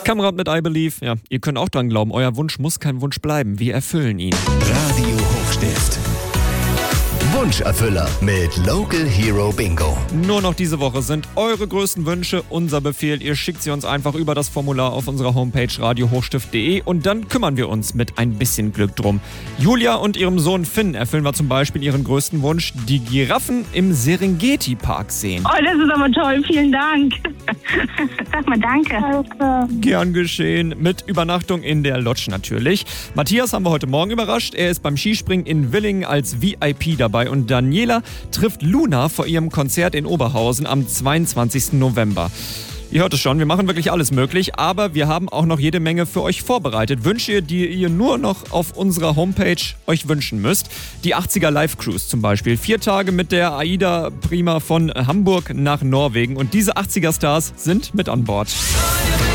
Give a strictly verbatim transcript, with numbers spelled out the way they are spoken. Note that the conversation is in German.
Kamerad mit I Believe. Ja, ihr könnt auch dran glauben, euer Wunsch muss kein Wunsch bleiben. Wir erfüllen ihn. Radio Hochstift. Wunscherfüller mit Local Hero Bingo. Nur noch diese Woche sind eure größten Wünsche unser Befehl. Ihr schickt sie uns einfach über das Formular auf unserer Homepage radio hochstift punkt de und dann kümmern wir uns mit ein bisschen Glück drum. Julia und ihrem Sohn Finn erfüllen wir zum Beispiel ihren größten Wunsch, die Giraffen im Serengeti-Park sehen. Oh, das ist aber toll. Vielen Dank. Sag mal danke. Danke. Gern geschehen. Mit Übernachtung in der Lodge natürlich. Matthias haben wir heute Morgen überrascht. Er ist beim Skispringen in Willingen als V I P dabei. Und Daniela trifft Luna vor ihrem Konzert in Oberhausen am zweiundzwanzigsten November. Ihr hört es schon, wir machen wirklich alles möglich, aber wir haben auch noch jede Menge für euch vorbereitet. Wünsche, die ihr nur noch auf unserer Homepage euch wünschen müsst. Die achtziger Live Cruise zum Beispiel. Vier Tage mit der AIDA Prima von Hamburg nach Norwegen. Und diese achtziger Stars sind mit an Bord.